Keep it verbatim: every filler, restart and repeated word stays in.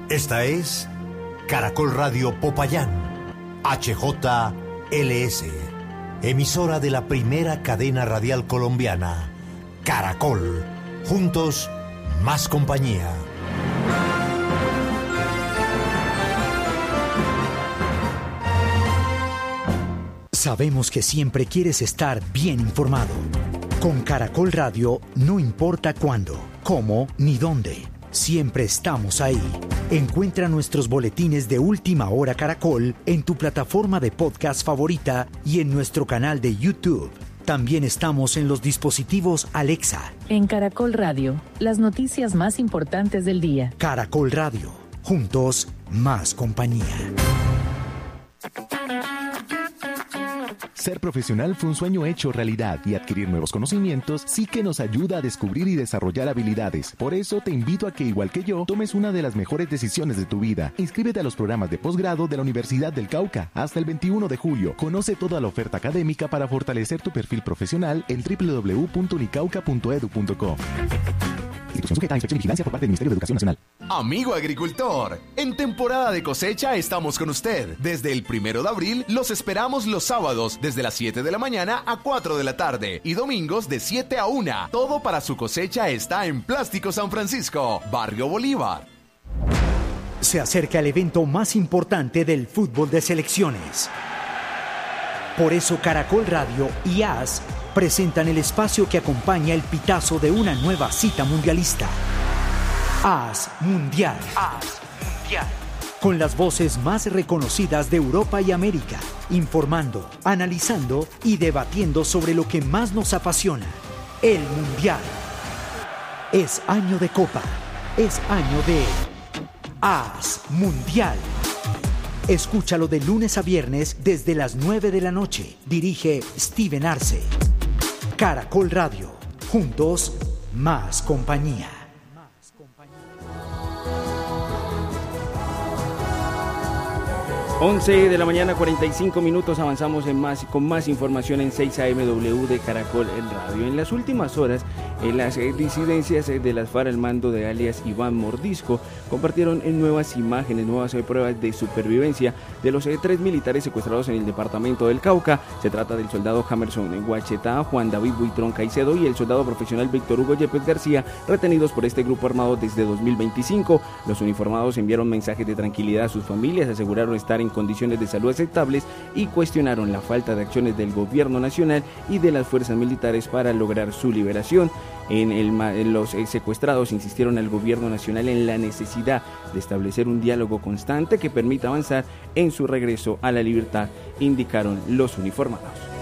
Esta es Caracol Radio Popayán, H J L S, emisora de la primera cadena radial colombiana, Caracol. Juntos, más compañía. Sabemos que siempre quieres estar bien informado. Con Caracol Radio, no importa cuándo, cómo ni dónde, siempre estamos ahí. Encuentra nuestros boletines de Última Hora Caracol en tu plataforma de podcast favorita y en nuestro canal de YouTube. También estamos en los dispositivos Alexa. En Caracol Radio, las noticias más importantes del día. Caracol Radio, juntos, más compañía. Ser profesional fue un sueño hecho realidad y adquirir nuevos conocimientos sí que nos ayuda a descubrir y desarrollar habilidades. Por eso te invito a que, igual que yo, tomes una de las mejores decisiones de tu vida. Inscríbete a los programas de posgrado de la Universidad del Cauca hasta el veintiuno de julio. Conoce toda la oferta académica para fortalecer tu perfil profesional en doble u doble u doble u punto unicauca punto edu punto co. Institución sujeta a inspección y vigilancia por parte del Ministerio de Educación Nacional. Amigo agricultor, en temporada de cosecha estamos con usted. Desde el primero de abril los esperamos los sábados desde las siete de la mañana a cuatro de la tarde y domingos de siete a una. Todo para su cosecha está en Plástico San Francisco, Barrio Bolívar. Se acerca el evento más importante del fútbol de selecciones. Por eso Caracol Radio y A S presentan el espacio que acompaña el pitazo de una nueva cita mundialista. A S Mundial. A S Mundial. Con las voces más reconocidas de Europa y América, informando, analizando y debatiendo sobre lo que más nos apasiona, el Mundial. Es año de Copa, es año de A S Mundial. Escúchalo de lunes a viernes desde las nueve de la noche. Dirige Steven Arce. Caracol Radio. Juntos, más compañía. once de la mañana, cuarenta y cinco minutos, avanzamos en más, con más información en seis A M W de Caracol en Radio. En las últimas horas, en las disidencias de las FARC al mando de alias Iván Mordisco compartieron en nuevas imágenes, nuevas pruebas de supervivencia de los tres militares secuestrados en el departamento del Cauca. Se trata del soldado Jamerson Guachetá, Juan David Buitrón Caicedo y el soldado profesional Víctor Hugo Yepes García, retenidos por este grupo armado desde dos mil veinticinco. Los uniformados enviaron mensajes de tranquilidad a sus familias, aseguraron estar en condiciones de salud aceptables y cuestionaron la falta de acciones del gobierno nacional y de las fuerzas militares para lograr su liberación. En, el, en los secuestrados insistieron al gobierno nacional en la necesidad de establecer un diálogo constante que permita avanzar en su regreso a la libertad, indicaron los uniformados.